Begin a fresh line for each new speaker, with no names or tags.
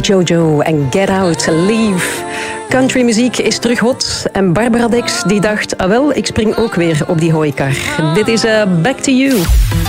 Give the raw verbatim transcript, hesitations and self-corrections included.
Jojo en Get Out, Leave. Countrymuziek is terug hot en Barbara Dex die dacht, ah wel, ik spring ook weer op die hooikar. Dit is uh, Back to You.